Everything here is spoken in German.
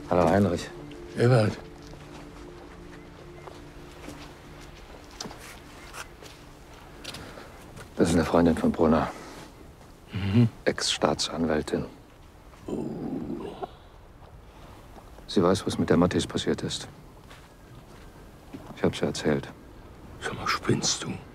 Hallo Heinrich. Ebert. Das ist eine Freundin von Brunner. Ex-Staatsanwältin. Sie weiß, was mit der Mattis passiert ist. Ich hab's ihr erzählt. Sag mal, spinnst du?